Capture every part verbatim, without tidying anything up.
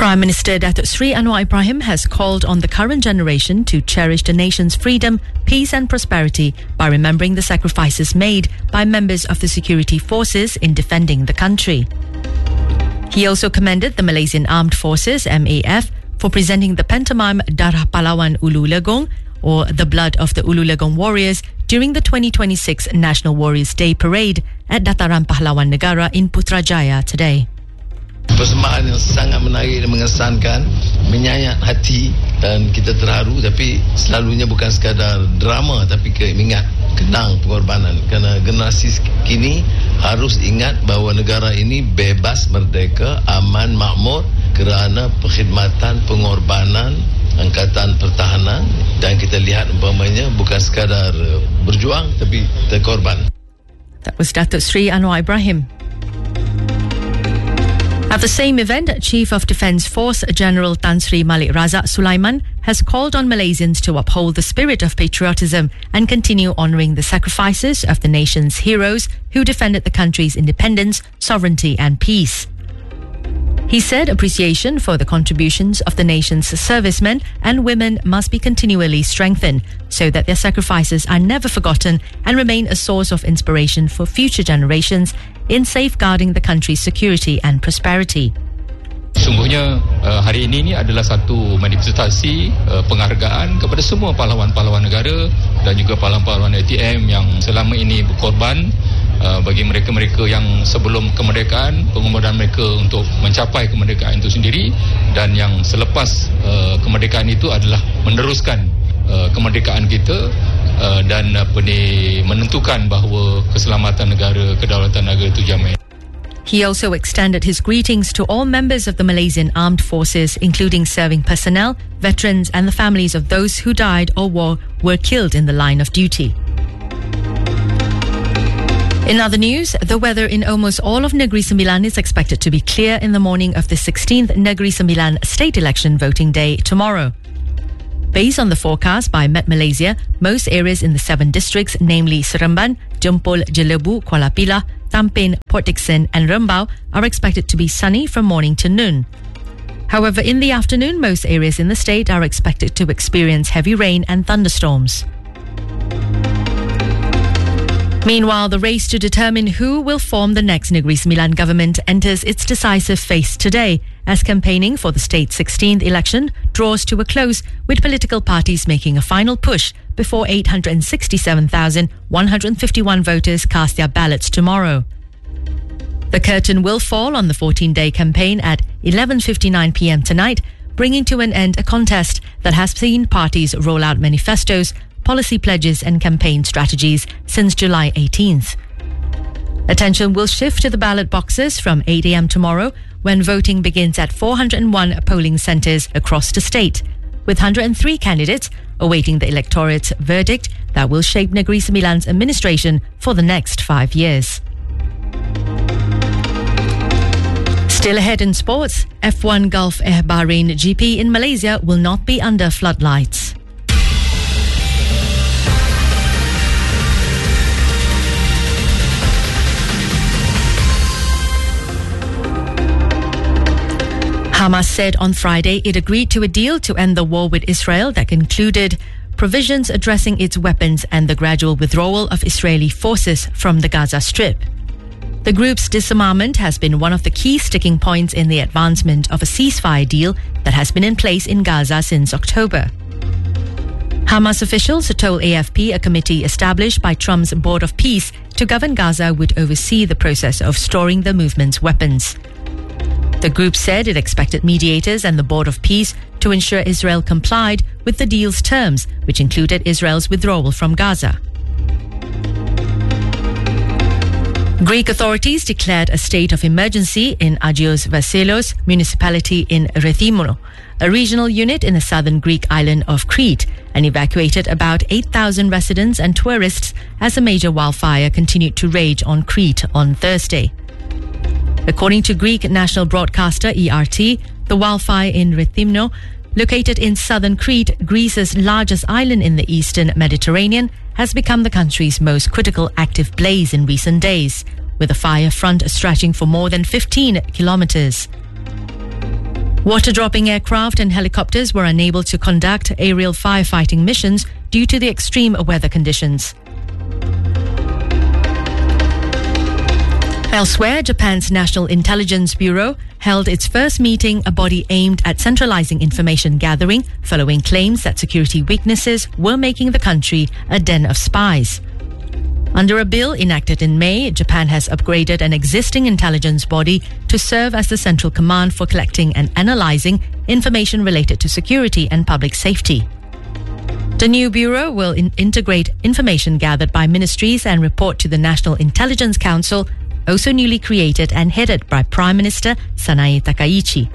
Prime Minister Datuk Sri Anwar Ibrahim has called on the current generation to cherish the nation's freedom, peace and prosperity by remembering the sacrifices made by members of the security forces in defending the country. He also commended the Malaysian Armed Forces, M A F, for presenting the pantomime Darah Pahlawan Ulu Legong, or the Blood of the Ulu Legong Warriors, during the twenty twenty-six National Warriors Day Parade at Dataran Pahlawan Negara in Putrajaya today. Persembahan yang sangat menarik dan mengesankan, menyayat hati, dan kita terharu, tapi selalunya bukan sekadar drama tapi ke ingat kenang pengorbanan, kerana generasi kini harus ingat bahawa negara ini bebas, merdeka, aman, makmur kerana perkhidmatan, pengorbanan Angkatan Pertahanan, dan kita lihat umpamanya bukan sekadar berjuang tapi terkorban. That was Datuk Sri Anwar Ibrahim. At the same event, Chief of Defence Force General Tan Sri Malik Razak Sulaiman has called on Malaysians to uphold the spirit of patriotism and continue honouring the sacrifices of the nation's heroes who defended the country's independence, sovereignty and peace. He said appreciation for the contributions of the nation's servicemen and women must be continually strengthened so that their sacrifices are never forgotten and remain a source of inspiration for future generations in safeguarding the country's security and prosperity. Sungguhnya uh, hari ini ni adalah satu manifestasi uh, penghargaan kepada semua pahlawan-pahlawan negara dan juga pahlawan-pahlawan A T M yang selama ini berkorban uh, bagi mereka-mereka yang sebelum kemerdekaan, pengorbanan mereka untuk mencapai kemerdekaan itu sendiri, dan yang selepas uh, kemerdekaan itu adalah meneruskan uh, kemerdekaan kita uh, dan apa ni, menentukan bahawa keselamatan negara, kedaulatan negara itu jamin. He also extended his greetings to all members of the Malaysian Armed Forces, including serving personnel, veterans and the families of those who died or were, were killed in the line of duty. In other news, the weather in almost all of Negeri Sembilan is expected to be clear in the morning of the sixteenth Negeri Sembilan state election voting day tomorrow. Based on the forecast by Met Malaysia, most areas in the seven districts, namely Seremban, Jempol, Jelebu, Kuala Pilah, Tampin, Port Dickson and Rembau, are expected to be sunny from morning to noon. However, in the afternoon, most areas in the state are expected to experience heavy rain and thunderstorms. Meanwhile, the race to determine who will form the next Negeri Sembilan government enters its decisive phase today, as campaigning for the state's sixteenth election draws to a close, with political parties making a final push before eight hundred sixty-seven thousand one hundred fifty-one voters cast their ballots tomorrow. The curtain will fall on the fourteen-day campaign at eleven fifty-nine p m tonight, bringing to an end a contest that has seen parties roll out manifestos, policy pledges and campaign strategies since July eighteenth. Attention will shift to the ballot boxes from eight a m tomorrow, when voting begins at four hundred one polling centres across the state, with one hundred three candidates awaiting the electorate's verdict that will shape Negeri Sembilan's administration for the next five years. Still ahead in sports, F one Gulf Air Bahrain G P in Malaysia will not be under floodlights. Hamas said on Friday it agreed to a deal to end the war with Israel that included provisions addressing its weapons and the gradual withdrawal of Israeli forces from the Gaza Strip. The group's disarmament has been one of the key sticking points in the advancement of a ceasefire deal that has been in place in Gaza since October. Hamas officials told A F P a committee established by Trump's Board of Peace to govern Gaza would oversee the process of storing the movement's weapons. The group said it expected mediators and the Board of Peace to ensure Israel complied with the deal's terms, which included Israel's withdrawal from Gaza. Greek authorities declared a state of emergency in Agios Vasilos municipality in Rethymno, a regional unit in the southern Greek island of Crete, and evacuated about eight thousand residents and tourists as a major wildfire continued to rage on Crete on Thursday. According to Greek national broadcaster E R T, the wildfire in Rethymno, located in southern Crete, Greece's largest island in the eastern Mediterranean, has become the country's most critical active blaze in recent days, with a fire front stretching for more than fifteen kilometers. Water-dropping aircraft and helicopters were unable to conduct aerial firefighting missions due to the extreme weather conditions. Elsewhere, Japan's National Intelligence Bureau held its first meeting, a body aimed at centralizing information gathering, following claims that security weaknesses were making the country a den of spies. Under a bill enacted in May, Japan has upgraded an existing intelligence body to serve as the central command for collecting and analyzing information related to security and public safety. The new bureau will in- integrate information gathered by ministries and report to the National Intelligence Council, also newly created and headed by Prime Minister Sanae Takaichi.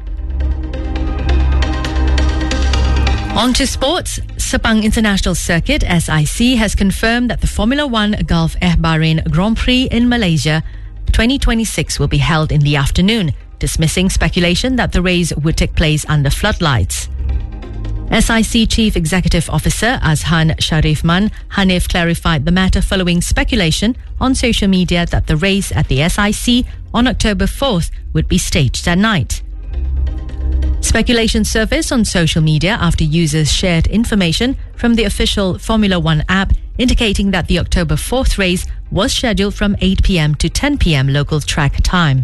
On to sports. Sepang International Circuit, S I C, has confirmed that the Formula One Gulf Air Bahrain Grand Prix in Malaysia twenty twenty-six will be held in the afternoon, dismissing speculation that the race would take place under floodlights. S I C Chief Executive Officer Azhan Sharifman Hanif clarified the matter following speculation on social media that the race at the S I C on October fourth would be staged at night. Speculation surfaced on social media after users shared information from the official Formula One app indicating that the October fourth race was scheduled from eight p.m. to ten p.m. local track time.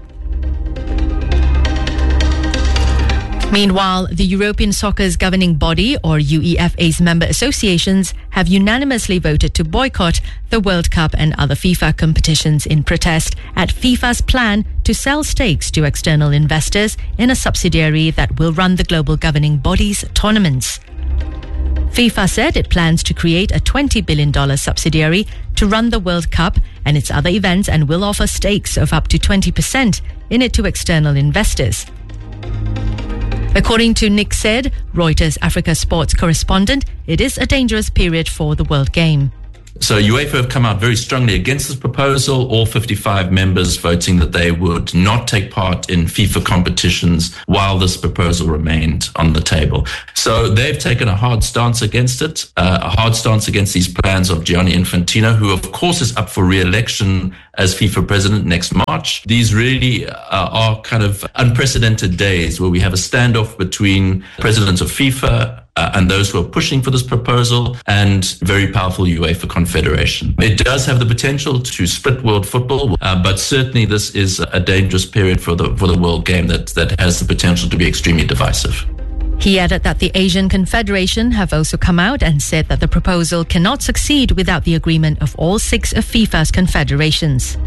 Meanwhile, the European Soccer's governing body, or UEFA's member associations, have unanimously voted to boycott the World Cup and other FIFA competitions in protest at FIFA's plan to sell stakes to external investors in a subsidiary that will run the global governing body's tournaments. FIFA said it plans to create a twenty billion dollars subsidiary to run the World Cup and its other events and will offer stakes of up to twenty percent in it to external investors. According to Nick Said, Reuters Africa sports correspondent, it is a dangerous period for the World Game. So UEFA have come out very strongly against this proposal, all fifty-five members voting that they would not take part in FIFA competitions while this proposal remained on the table. So they've taken a hard stance against it, uh, a hard stance against these plans of Gianni Infantino, who of course is up for re-election as FIFA president next March. These really uh, are kind of unprecedented days where we have a standoff between presidents of FIFA Uh, and those who are pushing for this proposal and very powerful UEFA Confederation. It does have the potential to split world football, uh, but certainly this is a dangerous period for the for the world game that, that has the potential to be extremely divisive. He added that the Asian Confederation have also come out and said that the proposal cannot succeed without the agreement of all six of FIFA's confederations.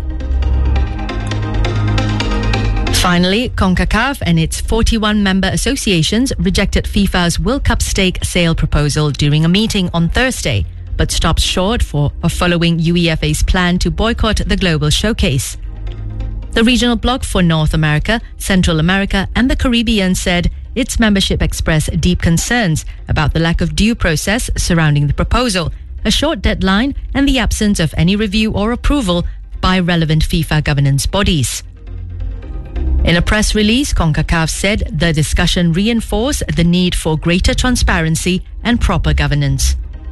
Finally, CONCACAF and its forty-one member associations rejected FIFA's World Cup stake sale proposal during a meeting on Thursday, but stopped short for of following UEFA's plan to boycott the global showcase. The regional bloc for North America, Central America and the Caribbean said its membership expressed deep concerns about the lack of due process surrounding the proposal, a short deadline and the absence of any review or approval by relevant FIFA governance bodies. In a press release, CONCACAF said the discussion reinforced the need for greater transparency and proper governance.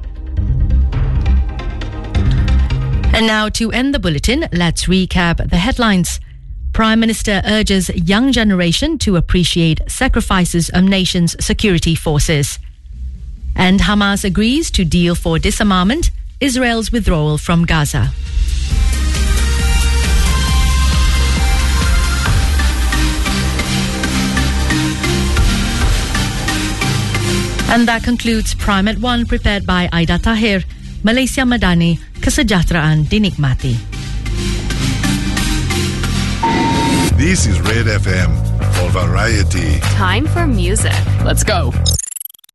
And now to end the bulletin, let's recap the headlines. Prime Minister urges young generation to appreciate sacrifices of nation's security forces. And Hamas agrees to deal for disarmament, Israel's withdrawal from Gaza. And that concludes Prime at one, prepared by Aida Tahir. Malaysia Madani, kesejahteraan dinikmati. This is Red F M for variety. Time for music. Let's go.